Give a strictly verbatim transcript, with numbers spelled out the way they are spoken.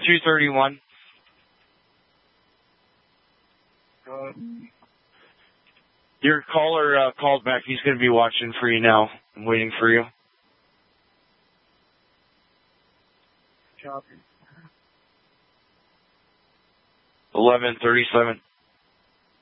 two thirty-one. Uh, Your caller uh, called back. He's going to be watching for you now. I'm waiting for you. copy. eleven thirty-seven.